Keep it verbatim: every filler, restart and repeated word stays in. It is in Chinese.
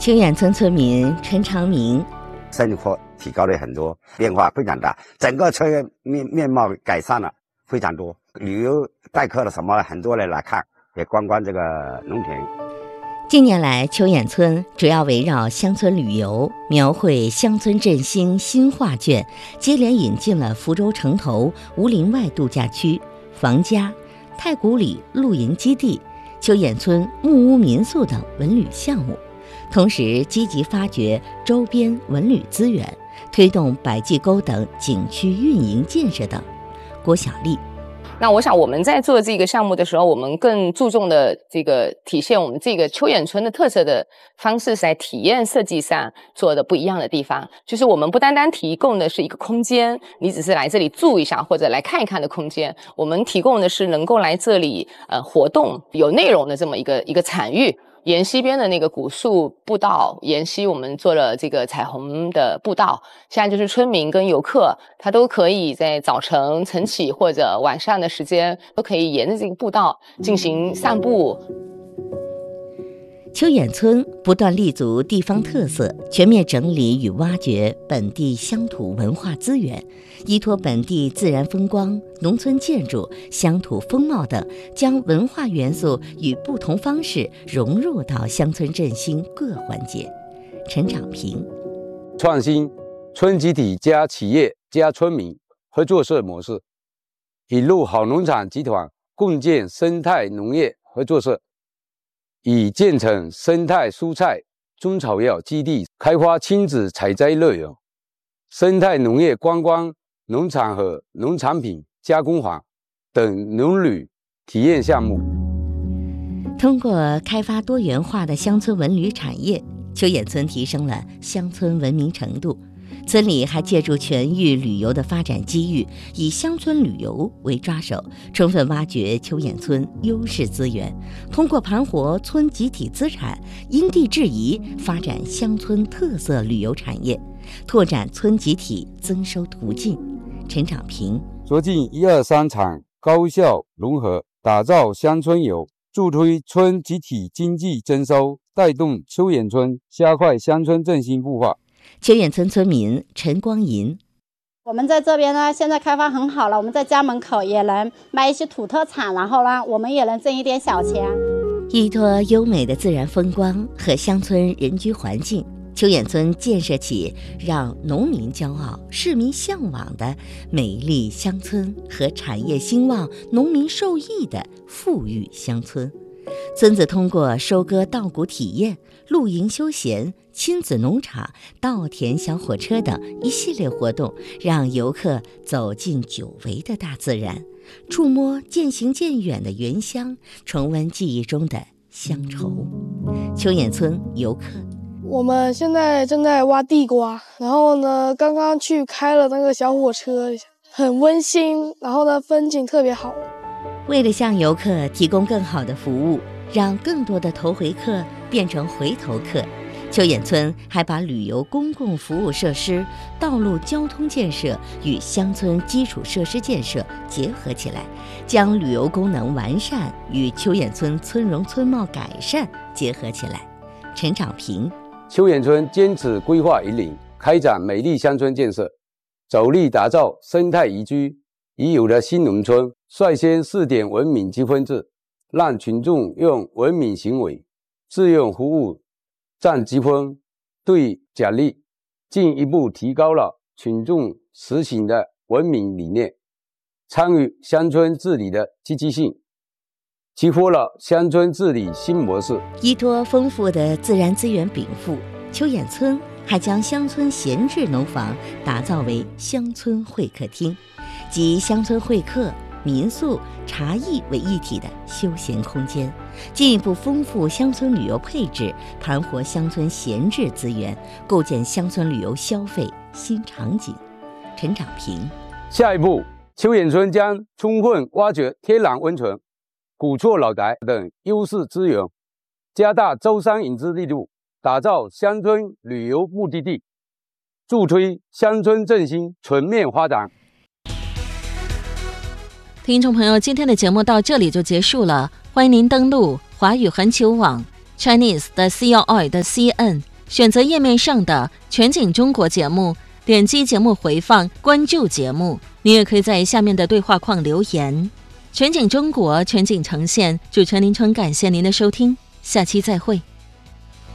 秋远村村民陈长明， 生活提高了很多，变化非常大，整个村面面貌改善了非常多，旅游待客的什么很多人来看，也观光这个农田。 近年来，秋远村主要围绕乡村旅游，描绘乡村振兴新画卷，接连引进了福州城头吴林外度假区、房家、太古里露营基地、秋远村木屋民宿等文旅项目，同时积极发掘周边文旅资源，推动百济沟等景区运营建设等。郭小丽。 那我想我们在做这个项目的时候，我们更注重的这个体现我们这个秋远村的特色的方式，是在体验设计上做的不一样的地方。就是我们不单单提供的是一个空间，你只是来这里住一下或者来看一看的空间，我们提供的是能够来这里呃活动有内容的这么一个一个场域。沿溪边的那个古树步道，沿溪我们做了这个彩虹的步道，现在就是村民跟游客他都可以在早晨晨起或者晚上的时间都可以沿着这个步道进行散步。 秋远村不断立足地方特色，全面整理与挖掘本地乡土文化资源，依托本地自然风光、农村建筑、乡土风貌等，将文化元素与不同方式融入到乡村振兴各环节。陈长平， 创新村集体加企业加村民合作社模式，引入好农场集团共建生态农业合作社，以建成生态蔬菜、中草药基地，开发亲子采摘乐园、生态农业观光农场和农产品加工坊等农旅体验项目。 通过开发多元化的乡村文旅产业，秋远村提升了乡村文明程度。村里还借助全域旅游的发展机遇，以乡村旅游为抓手，充分挖掘秋远村优势资源，通过盘活村集体资产，因地制宜发展乡村特色旅游产业，拓展村集体增收途径。陈长平， 着进一二三场高效融合，打造乡村游，助推村集体经济增收，带动秋远村加快乡村振兴步伐。 秋远村村民陈光银， 我们在这边呢，现在开发很好了，我们在家门口也能卖一些土特产，然后呢，我们也能挣一点小钱。 依托优美的自然风光和乡村人居环境，秋远村建设起让农民骄傲、市民向往的美丽乡村和产业兴旺、农民受益的富裕乡村。村子通过收割稻谷体验、露营休闲、亲子农场、稻田小火车等一系列活动，让游客走进久违的大自然，触摸渐行渐远的原乡，重温记忆中的乡愁。秋远村游客， 我们现在正在挖地瓜，然后呢，刚刚去开了那个小火车，很温馨，然后呢，风景特别好。 为了向游客提供更好的服务，让更多的头回客变成回头客，秋远村还把旅游公共服务设施、道路交通建设与乡村基础设施建设结合起来，将旅游功能完善与秋远村村容村貌改善结合起来。陈长平， 秋远村坚持规划引领，开展美丽乡村建设，着力打造生态宜居已有的新农村，率先试点文明积分制，让群众用文明行为、自用服务占积分对奖励，进一步提高了群众实行的文明理念，参与乡村治理的积极性，激活了乡村治理新模式。 依托丰富的自然资源禀赋，秋远村还将乡村闲置农房打造为乡村会客厅，集乡村会客、民宿、茶艺为一体的休闲空间，进一步丰富乡村旅游配置，盘活乡村闲置资源，构建乡村旅游消费新场景。陈长平， 下一步，秋远村将充分挖掘天然温泉、古厝老宅等优势资源，加大招商引资力度，打造乡村旅游目的地，助推乡村振兴全面发展。 听众朋友，今天的节目到这里就结束了，欢迎您登录华语环球网 Chinese 的 C L I 的 C N 选择页面上的全景中国节目，点击节目回放，关注节目。你也可以在下面的对话框留言。全景中国，全景呈现，主持人林春感谢您的收听，下期再会。